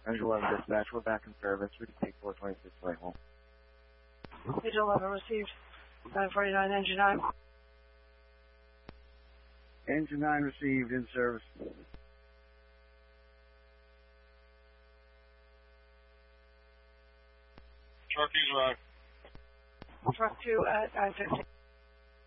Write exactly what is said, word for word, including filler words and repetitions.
Engine eleven dispatch, we're back in service. We can take four twenty-six right home. Engine eleven received. nine forty-nine, engine nine. Engine nine received, in service. Trucky's right. Truck two at nine fifteen.